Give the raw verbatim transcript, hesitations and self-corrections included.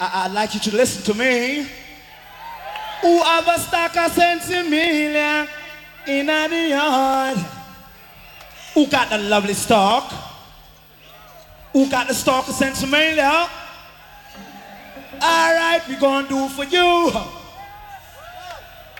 I, I'd like you to listen to me. Who have a stock of sensimilia in the yard? Who got the lovely stock? Who got the stock of sensimilia? All right, we gonna do for you.